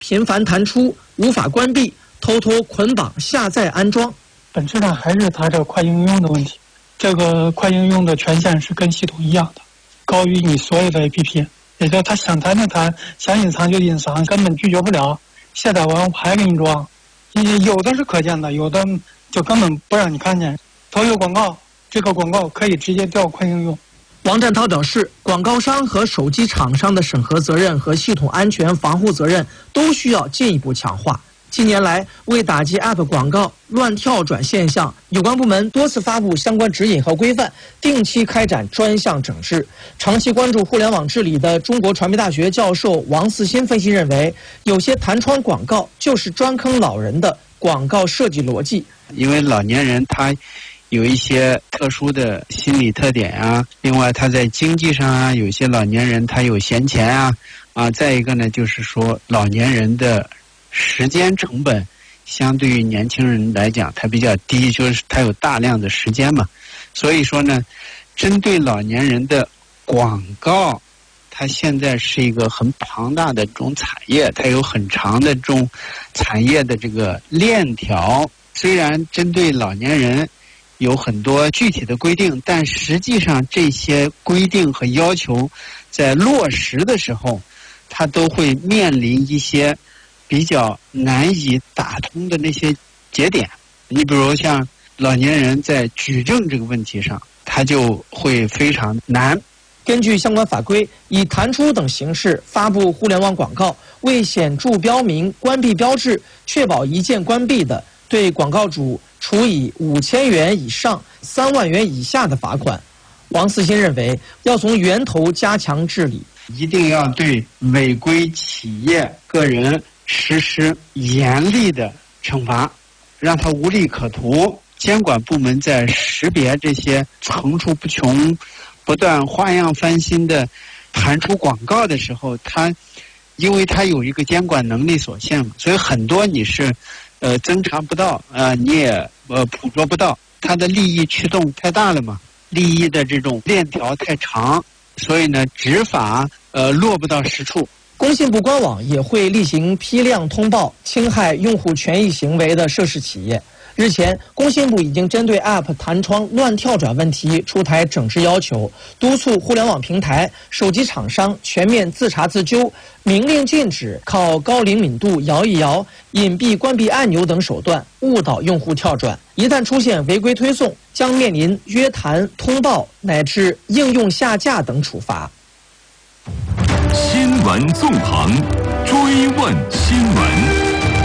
频繁弹出、无法关闭、偷偷捆绑下载安装。 本质上还是它这快应用的问题。这个快应用的权限是跟系统一样的，高于你所有的 APP， 也就是它想弹就弹，想隐藏就隐藏，根本拒绝不了。下载完我还给你装，有的是可见的，有的就根本不让你看见。投有广告，这个广告可以直接调快应用。 王占涛表示，广告商和手机厂商的审核责任和系统安全防护责任都需要进一步强化。近年来，为打击 App 广告乱跳转现象，有关部门多次发布相关指引和规范，定期开展专项整治。长期关注互联网治理的中国传媒大学教授王四新分析认为，有些弹窗广告就是专坑老人的广告设计逻辑。 因为老年人他有一些特殊的心理特点啊，另外他在经济上啊，有些老年人他有闲钱啊，再一个呢，就是说老年人的时间成本相对于年轻人来讲它比较低，就是它有大量的时间嘛，所以说呢，针对老年人的广告，它现在是一个很庞大的这种产业，它有很长的这种产业的这个链条。虽然针对老年人有很多具体的规定，但实际上这些规定和要求在落实的时候，它都会面临一些比较难以打通的那些节点。你比如像老年人在举证这个问题上，他就会非常难。 根据相关法规，以弹出等形式发布互联网广告，未显著标明关闭标志，确保一键关闭的，对广告主处以5000元以上3万元以下的罚款。王四新认为，要从源头加强治理， 一定要对违规企业、个人实施严厉的惩罚，让他无利可图。监管部门在识别这些层出不穷、不断花样翻新的弹出广告的时候，因为它有一个监管能力所限嘛，所以很多你是侦查不到，你也捕捉不到，它的利益驱动太大了嘛，利益的这种链条太长，所以呢，执法落不到实处。 工信部官网也会例行批量通报侵害用户权益行为的涉事企业。日前，工信部已经针对 App 弹窗乱跳转问题出台整治要求，督促互联网平台、手机厂商全面自查自纠，明令禁止靠高灵敏度摇一摇、隐蔽关闭按钮等手段误导用户跳转。一旦出现违规推送，将面临约谈、通报乃至应用下架等处罚。 新闻纵横，追问新闻。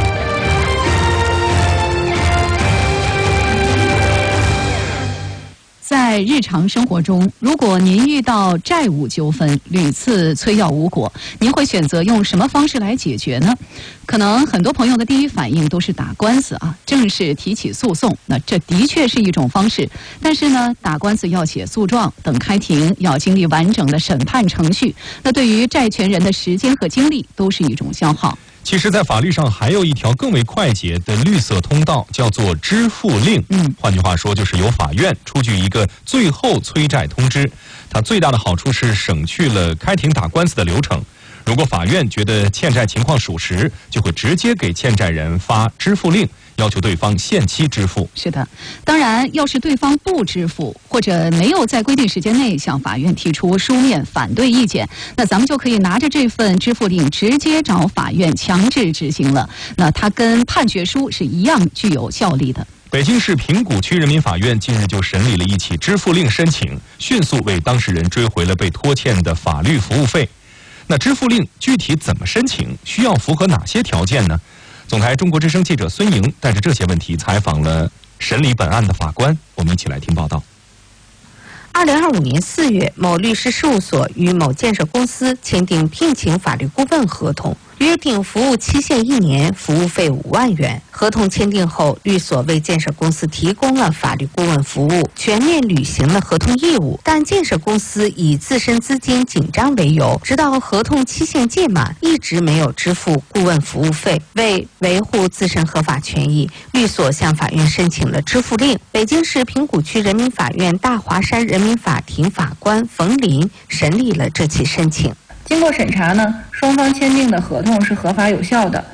在日常生活中，如果您遇到债务纠纷，屡次催要无果，您会选择用什么方式来解决呢？可能很多朋友的第一反应都是打官司啊，正式提起诉讼。那这的确是一种方式，但是呢，打官司要写诉状，等开庭，要经历完整的审判程序，那对于债权人的时间和精力都是一种消耗。 其实，在法律上还有一条更为快捷的绿色通道，叫做支付令。换句话说，就是由法院出具一个最后催债通知。它最大的好处是省去了开庭打官司的流程。如果法院觉得欠债情况属实，就会直接给欠债人发支付令，要求对方限期支付。 是的，当然，要是对方不支付，或者没有在规定时间内向法院提出书面反对意见，那咱们就可以拿着这份支付令直接找法院强制执行了。那它跟判决书是一样具有效力的。 北京市平谷区人民法院近日就审理了一起支付令申请，迅速为当事人追回了被拖欠的法律服务费。那支付令具体怎么申请？需要符合哪些条件呢？总台中国之声记者孙莹带着这些问题采访了审理本案的法官，我们一起来听报道。 2025年4月，某律师事务所与某建设公司签订聘请法律顾问合同，约定服务期限1年，服务费5万元。合同签订后，律所为建设公司提供了法律顾问服务，全面履行了合同义务。但建设公司以自身资金紧张为由，直到合同期限届满，一直没有支付顾问服务费。为维护自身合法权益，律所向法院申请了支付令。北京市平谷区人民法院大华山人民法庭法官冯林审理了这起申请。 经过审查呢，双方签订的合同是合法有效的，